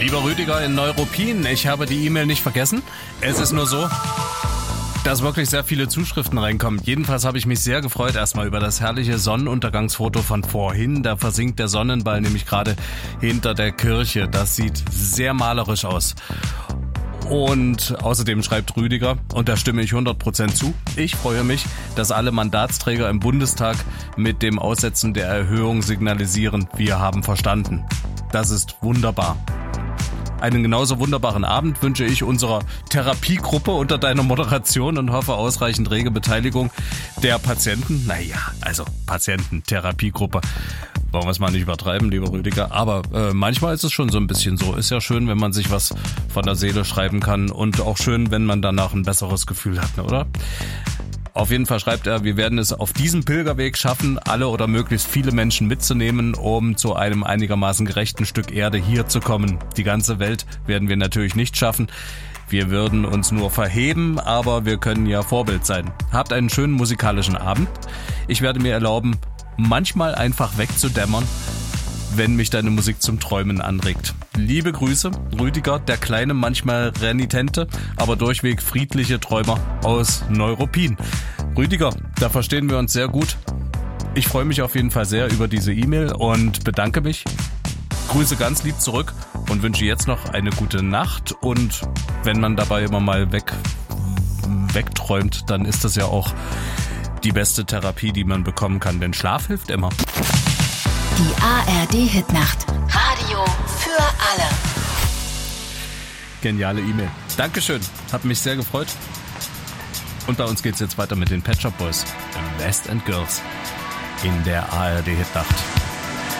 Lieber Rüdiger in Neuruppin, ich habe die E-Mail nicht vergessen. Es ist nur so, dass wirklich sehr viele Zuschriften reinkommen. Jedenfalls habe ich mich sehr gefreut erstmal über das herrliche Sonnenuntergangsfoto von vorhin. Da versinkt der Sonnenball nämlich gerade hinter der Kirche. Das sieht sehr malerisch aus. Und außerdem schreibt Rüdiger, und da stimme ich 100% zu, ich freue mich, dass alle Mandatsträger im Bundestag mit dem Aussetzen der Erhöhung signalisieren, wir haben verstanden. Das ist wunderbar. Einen genauso wunderbaren Abend wünsche ich unserer Therapiegruppe unter deiner Moderation und hoffe ausreichend rege Beteiligung der Patienten. Patienten-Therapiegruppe. Wollen wir es mal nicht übertreiben, lieber Rüdiger. Aber manchmal ist es schon so ein bisschen so. Ist ja schön, wenn man sich was von der Seele schreiben kann und auch schön, wenn man danach ein besseres Gefühl hat, oder? Auf jeden Fall schreibt er, wir werden es auf diesem Pilgerweg schaffen, alle oder möglichst viele Menschen mitzunehmen, um zu einem einigermaßen gerechten Stück Erde hier zu kommen. Die ganze Welt werden wir natürlich nicht schaffen. Wir würden uns nur verheben, aber wir können ja Vorbild sein. Habt einen schönen musikalischen Abend. Ich werde mir erlauben, manchmal einfach wegzudämmern, wenn mich deine Musik zum Träumen anregt. Liebe Grüße, Rüdiger, der kleine, manchmal renitente, aber durchweg friedliche Träumer aus Neuruppin. Rüdiger, da verstehen wir uns sehr gut. Ich freue mich auf jeden Fall sehr über diese E-Mail und bedanke mich. Grüße ganz lieb zurück und wünsche jetzt noch eine gute Nacht. Und wenn man dabei immer mal wegträumt, dann ist das ja auch die beste Therapie, die man bekommen kann, denn Schlaf hilft immer. Die ARD-Hitnacht. Radio für alle. Geniale E-Mail. Dankeschön. Hat mich sehr gefreut. Und bei uns geht's jetzt weiter mit den Pet Shop Boys. West End Girls in der ARD-Hitnacht.